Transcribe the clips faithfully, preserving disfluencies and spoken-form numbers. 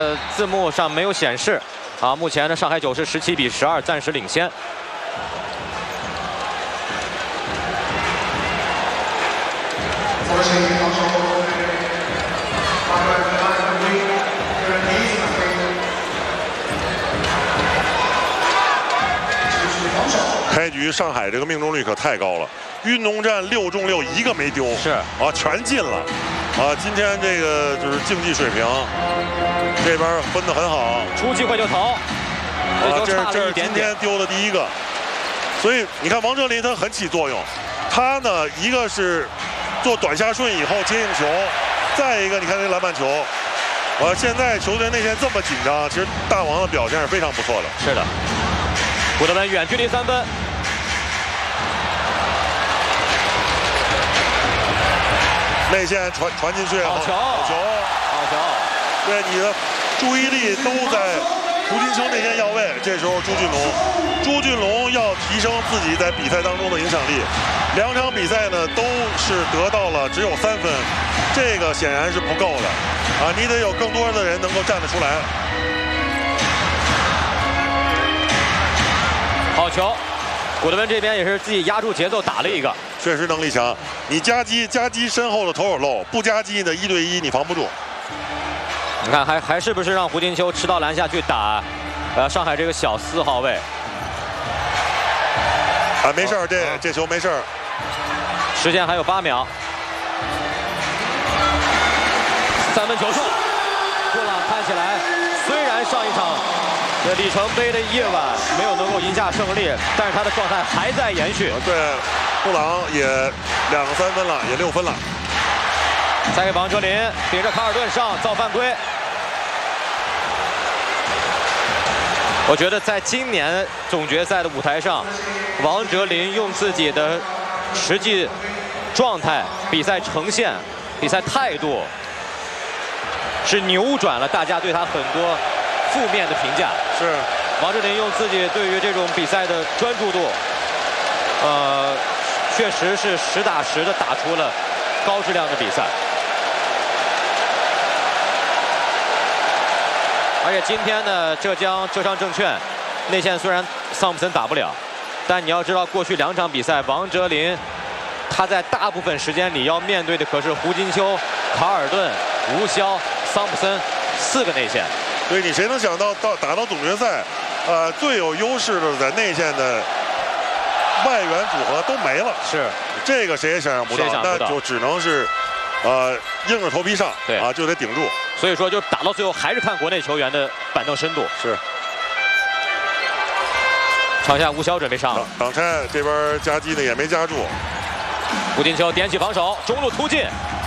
呃，字幕上没有显示。啊，目前呢，上海九是十七比十二，暂时领先。 开局上海这个命中率可太高了，运动战六中六一个没丢， 是啊，全进了。 啊，今天这个就是竞技水平，这边分得很好， 出机会就投， 啊，这是这是今天丢的第一个，所以你看王哲林他很起作用，他呢一个是做短下顺以后接应球，再一个你看这篮板球，啊，现在球队内线这么紧张，其实大王的表现是非常不错的。 是的，古德文远距离三分。 内线传传进去， 好球， 好球， 好球！ 对，你的注意力都在胡金秋内线要位。这时候朱俊龙，朱俊龙要提升自己在比赛当中的影响力。两场比赛呢都是得到了只有三分，这个显然是不够的啊！你得有更多的人能够站得出来。 好球！古德文这边也是自己压住节奏打了一个。 确实能力强，你夹击夹击身后的投手漏，不夹击的一对一你防不住。 你看还还是不是让胡金秋吃到篮下去打，呃，上海这个小四号位。 啊，没事儿，这这球没事儿。 时间还有八秒。三分球数，布朗看起来虽然上一场这里程碑的夜晚没有能够赢下胜利，但是他的状态还在延续。 对。 布朗也两个三分了，也六分了。 再给王哲林顶着卡尔顿上造犯规。我觉得在今年总决赛的舞台上，王哲林用自己的实际状态、比赛呈现、比赛态度，是扭转了大家对他很多负面的评价。 是王哲林用自己对于这种比赛的专注度，呃。 确实是实打实的打出了高质量的比赛，而且今天呢，浙江浙商证券内线虽然桑普森打不了，但你要知道，过去两场比赛，王哲林他在大部分时间里要面对的可是胡金秋、卡尔顿、吴骁、桑普森四个内线。 对你谁能想到到打到总决赛，呃，最有优势的在内线的。 外援组合都没了， 是这个谁也想象不到，那就只能是，呃，硬着头皮上， 对啊，就得顶住。 所以说，就打到最后还是看国内球员的板凳深度。 是。 场下吴骁准备上了， 挡拆这边夹击的也没夹住。 胡金秋点起防守，中路突进。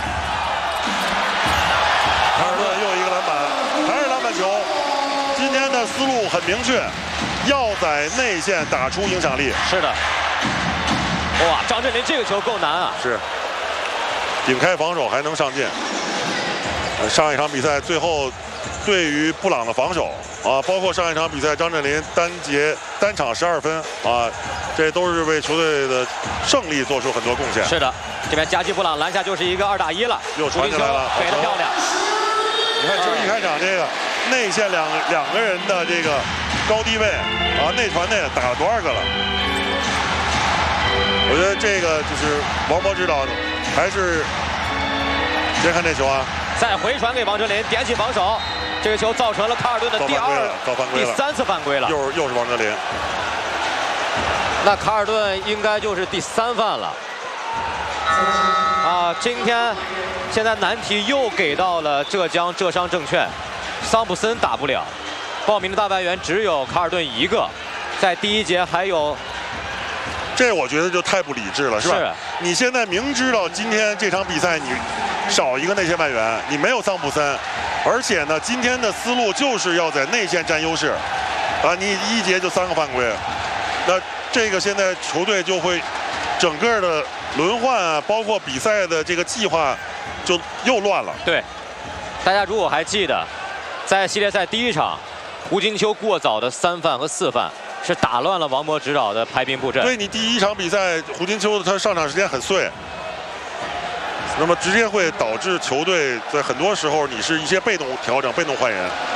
卡尔顿又一个篮板，还是篮板球。今天的思路很明确。 要在内线打出影响力。 是的。哇，张镇麟这个球够难啊！ 是。顶开防守还能上进。呃，上一场比赛最后对于布朗的防守啊，包括上一场比赛张镇麟单节单场十二分啊，这都是为球队的胜利做出很多贡献。 是的，这边夹击布朗篮下就是一个二打一了， 又传进来了， 给的漂亮。 你看，就是一开场这个内线两两个人的这个。 高低位啊，内传内打了多少个了？我觉得这个就是王博指导，还是先看这球啊。 再回传给王哲林，点起防守，这个球造成了卡尔顿的第二、第三次犯规了。 又又是王哲林。 那卡尔顿应该就是第三犯了。啊，今天现在难题又给到了浙江浙商证券，桑普森打不了。 报名的大外援只有卡尔顿一个，在第一节还有， 这我觉得就太不理智了，是吧？ 是。 你现在明知道今天这场比赛你少一个内线外援，你没有桑普森，而且呢，今天的思路就是要在内线占优势，啊，你一节就三个犯规，那这个现在球队就会整个的轮换啊，包括比赛的这个计划就又乱了。 对，大家如果还记得，在系列赛第一场。 胡金秋过早的三犯和四犯是打乱了王博指导的排兵布阵。 对你第一场比赛，胡金秋他上场时间很碎，那么直接会导致球队在很多时候你是一些被动调整、被动换人。